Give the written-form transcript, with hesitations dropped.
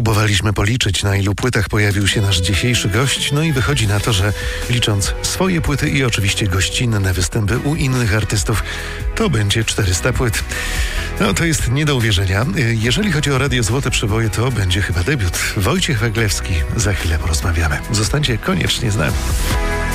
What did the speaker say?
Próbowaliśmy policzyć, na ilu płytach pojawił się nasz dzisiejszy gość, no i wychodzi na to, że licząc swoje płyty i oczywiście gościnne występy u innych artystów, to będzie 400 płyt. No to jest nie do uwierzenia. Jeżeli chodzi o Radio Złote Przeboje, to będzie chyba debiut. Wojciech Weglewski. Za chwilę porozmawiamy. Zostańcie koniecznie z nami.